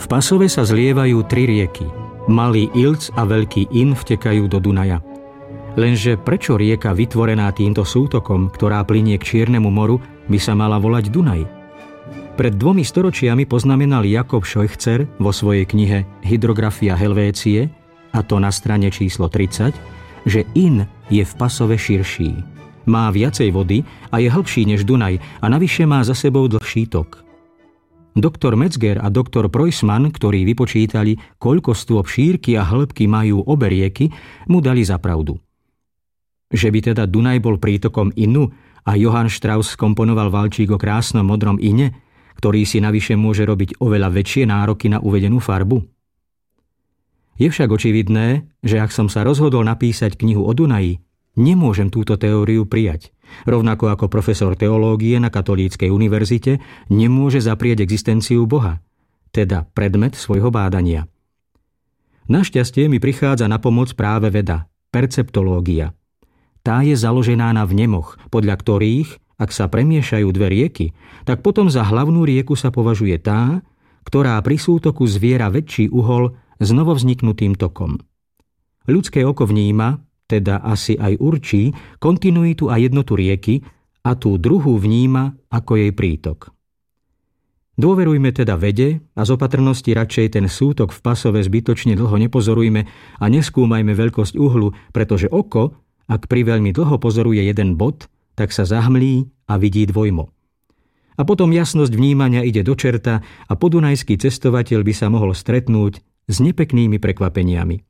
Pasove sa zlievajú 3 rieky. Malý Ilc a Veľký Inn vtekajú do Dunaja. Lenže prečo rieka vytvorená týmto sútokom, ktorá plynie k Čiernemu moru, by sa mala volať Dunaj? Pred 2 storočiami poznamenal Jakob Scheuchzer vo svojej knihe Hydrografia Helvécie, a to na strane číslo 30, že Inn je v Pasove širší. Má viacej vody a je hlbší než Dunaj a navyše má za sebou dlhší tok. Doktor Metzger a doktor Preussmann, ktorí vypočítali, koľko stôp šírky a hĺbky majú obe rieky, mu dali za pravdu. Že by teda Dunaj bol prítokom Innu a Johann Strauss skomponoval valčík o krásnom modrom Ine, ktorý si navyše môže robiť oveľa väčšie nároky na uvedenú farbu? Je však očividné, že ak som sa rozhodol napísať knihu o Dunaji, nemôžem túto teóriu prijať. Rovnako ako profesor teológie na Katolíckej univerzite nemôže zaprieť existenciu Boha, teda predmet svojho bádania. Našťastie mi prichádza na pomoc práve veda, perceptológia. Tá je založená na vnemoch, podľa ktorých, ak sa premiešajú 2 rieky, tak potom za hlavnú rieku sa považuje tá, ktorá pri sútoku zviera väčší uhol s novovzniknutým tokom. Ľudské oko vníma, teda asi aj určí, kontinuitu a jednotu rieky a tú druhú vníma ako jej prítok. Dôverujme teda vede a z opatrnosti radšej ten sútok v Pasove zbytočne dlho nepozorujme a neskúmajme veľkosť uhlu, pretože oko, ak priveľmi dlho pozoruje jeden bod, tak sa zahmlí a vidí dvojmo. A potom jasnosť vnímania ide do čerta a podunajský cestovateľ by sa mohol stretnúť s nepeknými prekvapeniami.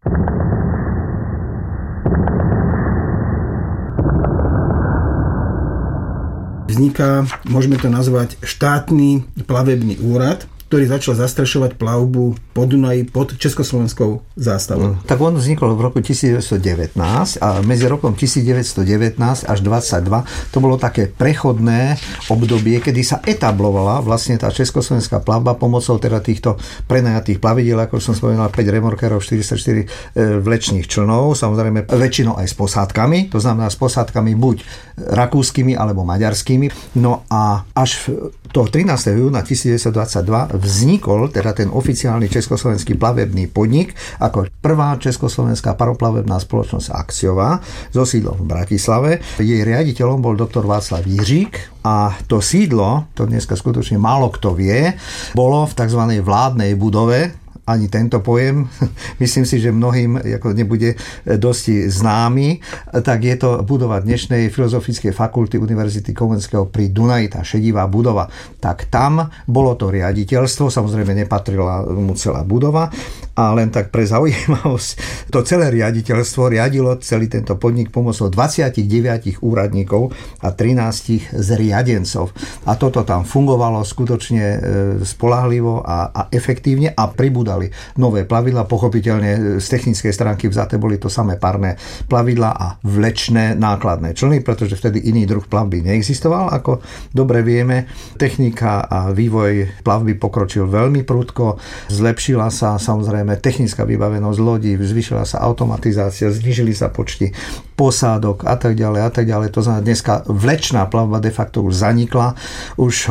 Vzniká, môžeme to nazvať, štátny plavebný úrad, ktorý začal zastrešovať plavbu po Dunaji pod československou zástavou. Tak on vznikol v roku 1919 a medzi rokom 1919 až 22 to bolo také prechodné obdobie, kedy sa etablovala vlastne tá československá plavba pomocou teda týchto prenajatých plavidiel, ako som spomínal, 5 remorkerov, 44 vlečných člnov, samozrejme väčšinou aj s posádkami, to znamená s posádkami buď rakúskymi alebo maďarskými. No a až toho 13. júna 1922 vznikol teda ten oficiálny československý plavebný podnik ako prvá československá paroplavebná spoločnosť akciová so sídlom v Bratislave. Jej riaditeľom bol doktor Václav Jiřík a to sídlo, to dneska skutočne málo kto vie, bolo v tzv. Vládnej budove. Ani tento pojem, myslím si, že mnohým ako nebude dosť známy, tak je to budova dnešnej Filozofickej fakulty Univerzity Komenského pri Dunaji, tá šedivá budova. Tak tam bolo to riaditeľstvo, samozrejme nepatrila mu celá budova, a len tak pre zaujímavosť, to celé riaditeľstvo riadilo celý tento podnik pomocou 29 úradníkov a 13 zriadencov. A toto tam fungovalo skutočne spoľahlivo a efektívne a pribúdali nové plavidlá. Pochopiteľne z technickej stránky vzaté boli to samé parné plavidlá a vlečné nákladné člny, pretože vtedy iný druh plavby neexistoval. Ako dobre vieme, technika a vývoj plavby pokročil veľmi prudko, zlepšila sa samozrejme technická vybavenosť lodí, zvýšila sa automatizácia, znížili sa počty posádok a tak ďalej a tak ďalej. To znamená, dneska vlečná plavba de facto už zanikla. Už